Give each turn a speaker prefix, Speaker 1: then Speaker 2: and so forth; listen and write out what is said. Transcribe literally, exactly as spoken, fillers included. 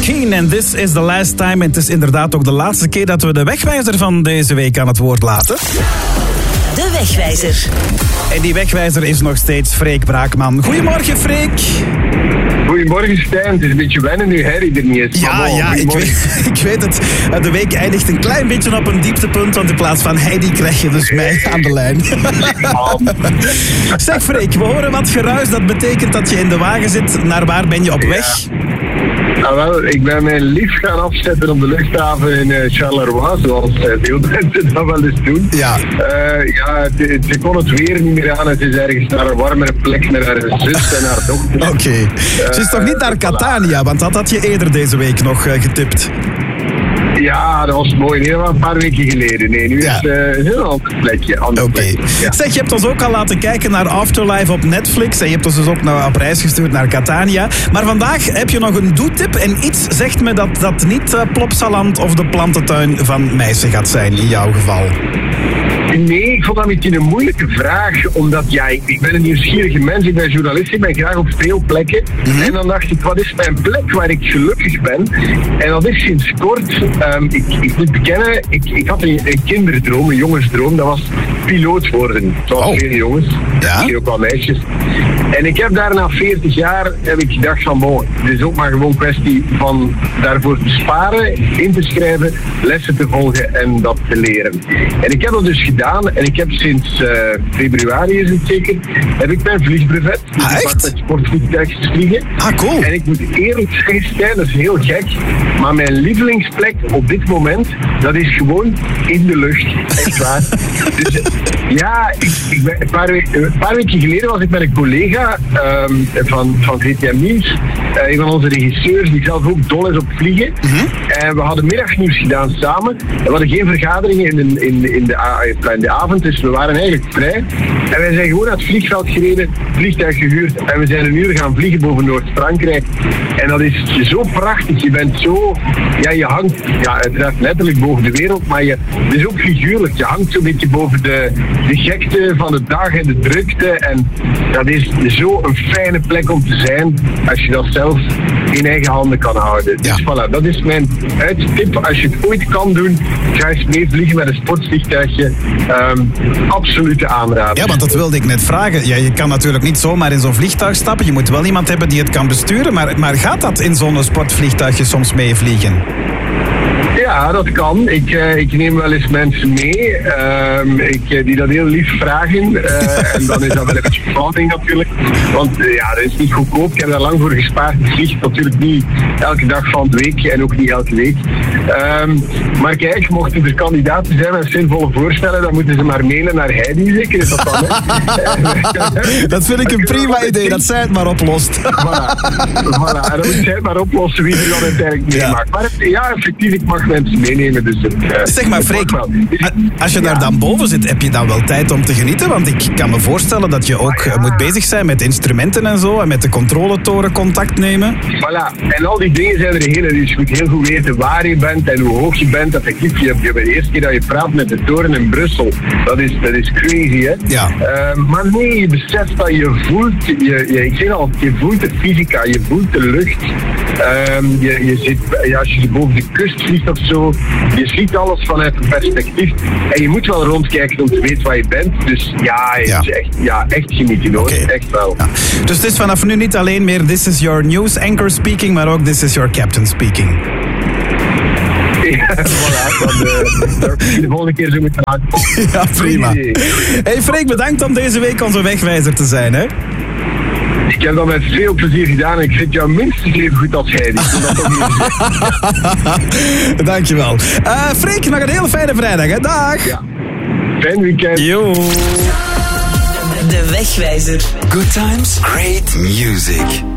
Speaker 1: Keen en This is the Last Time. En het is inderdaad ook de laatste keer dat we de wegwijzer van deze week aan het woord laten.
Speaker 2: De wegwijzer.
Speaker 1: En die wegwijzer is nog steeds Freek Braakman. Goedemorgen, Freek.
Speaker 3: Goedemorgen, Stijn. Het is een beetje wennen nu Harry er niet is.
Speaker 1: Ja, ja, ik weet, ik weet het. De week eindigt een klein beetje op een dieptepunt, want in plaats van Heidi krijg je dus mij aan de lijn. Zeg, Freek, we horen wat geruis. Dat betekent dat je in de wagen zit. Naar waar ben je op weg?
Speaker 3: Nou wel, ik ben mijn lief gaan afzetten op de luchthaven in uh, Charleroi, zoals uh, veel mensen dat wel eens doen.
Speaker 1: Ja.
Speaker 3: Uh, ja, ze kon het weer niet meer aan. Het is ergens naar een warmere plek met haar zus en haar dochter.
Speaker 1: Oké. Okay. Uh, Ze is toch niet naar Catania, want dat had je eerder deze week nog uh, getipt.
Speaker 3: Ja, dat was mooi. Nee, dat was een paar weken geleden. Nee, nu ja. is het uh, een heel ander plekje. Oké.
Speaker 1: Okay. Ja. Zeg, je hebt ons ook al laten kijken naar Afterlife op Netflix. En je hebt ons dus ook naar, op reis gestuurd naar Catania. Maar vandaag heb je nog een doetip. En iets zegt me dat dat niet uh, Plopsaland of de plantentuin van Meissen gaat zijn in jouw geval.
Speaker 3: Nee, ik vond dat een beetje een moeilijke vraag. Omdat, ja, ik ben een nieuwsgierige mens. Ik ben journalist. Ik ben graag op veel plekken. Mm-hmm. En dan dacht ik, wat is mijn plek waar ik gelukkig ben? En dat is sinds kort... Um, ik, ik moet bekennen, ik, ik had een, een kinderdroom, een jongensdroom. Dat was piloot worden. Zoals oh. veel jongens.
Speaker 1: Ja?
Speaker 3: Misschien ook wel meisjes. En ik heb daar na veertig jaar heb ik gedacht van, bon, het is ook maar gewoon kwestie van daarvoor te sparen, in te schrijven, lessen te volgen en dat te leren. En ik heb dat dus gedaan en ik heb sinds uh, februari is het zeker, heb ik mijn vliegbrevet. Dus
Speaker 1: ah,
Speaker 3: ik mag met sportvliegtuigjes vliegen.
Speaker 1: Ah, cool.
Speaker 3: En ik moet eerlijk zeggen, Stijn, dat is heel gek, maar mijn lievelingsplek op dit moment, dat is gewoon in de lucht. Echt waar. Dus ja, ik, ik ben, een, paar weken, een paar weken geleden was ik met een collega um, van, van V T M Nieuws, uh, een van onze regisseurs die zelf ook dol is op vliegen. Mm-hmm. En we hadden middagnieuws gedaan samen. We hadden geen vergaderingen in de, in, in, de, in de avond, dus we waren eigenlijk vrij. En wij zijn gewoon naar het vliegveld gereden, vliegtuig gehuurd en we zijn een uur gaan vliegen boven Noord-Frankrijk. En dat is zo prachtig. Je bent zo... Ja, je hangt ja, uiteraard letterlijk boven de wereld, maar je, het is ook figuurlijk. Je hangt zo'n beetje boven de, de gekte van de dag en de drukte. En dat is zo een fijne plek om te zijn als je dat zelf in eigen handen kan houden. Ja. Dus voilà, dat is mijn uittip. Als je het ooit kan doen, ga eens mee vliegen met een sportvliegtuigje. Um, absolute aanrader.
Speaker 1: Ja, want dat wilde ik net vragen. Ja, je kan natuurlijk niet zomaar in zo'n vliegtuig stappen. Je moet wel iemand hebben die het kan besturen. Maar, maar gaat dat in zo'n sportvliegtuigje soms meevliegen?
Speaker 3: Ja, dat kan. Ik, uh, ik neem wel eens mensen mee um, ik, uh, die dat heel lief vragen. Uh, en dan is dat wel een beetje vervanging natuurlijk. Want uh, ja, dat is niet goedkoop. Ik heb daar lang voor gespaard. Het vliegt natuurlijk niet elke dag van de week en ook niet elke week. Um, maar kijk, mochten er kandidaten zijn met zinvolle voorstellen, dan moeten ze maar mailen naar Heidi, zeker is dat dan, hè?
Speaker 1: Dat vind ik een prima idee, dat zij het maar oplost.
Speaker 3: Voilà, voilà. En dan moet zij het maar oplossen wie er dan uiteindelijk meemaakt. Ja. Maar ja, effectief, ik mag mensen meenemen. Dus het, uh,
Speaker 1: zeg maar, Freek, als je daar ja. dan boven zit, heb je dan wel tijd om te genieten? Want ik kan me voorstellen dat je ook ja. moet bezig zijn met instrumenten en zo, en met de controletoren contact nemen.
Speaker 3: Voilà, en al die dingen zijn er hele, dus je moet heel goed weten waar je bent en hoe hoog je bent. Effectief, je, je, de eerste keer dat je praat met de toren in Brussel, dat is, dat is crazy, hè?
Speaker 1: Ja.
Speaker 3: Uh, maar nee, je beseft dat je voelt, je, je, ik zeg al, je voelt de fysica, je voelt de lucht. Um, je, je zit, ja, als je boven de kust vliegt of zo, je ziet alles vanuit een perspectief. En je moet wel rondkijken om te weten waar je bent. Dus ja, ja. Is echt, ja echt genieten hoor. Okay. Echt wel.
Speaker 1: Ja. Dus het is vanaf nu niet alleen meer This is your news anchor speaking, maar ook This is your captain speaking.
Speaker 3: Ja, voilà. Dan, uh, de volgende keer zo moeten laten.
Speaker 1: Ja, prima. Hey Freek, bedankt om deze week onze wegwijzer te zijn, hè?
Speaker 3: Ik heb dat met veel plezier gedaan en ik vind jou minstens even goed als hij.
Speaker 1: Dankjewel. Uh, Freek, nog een hele fijne vrijdag, hè? Dag.
Speaker 3: Ja. Fijn weekend.
Speaker 1: Yo.
Speaker 2: De wegwijzer.
Speaker 4: Good times, great music.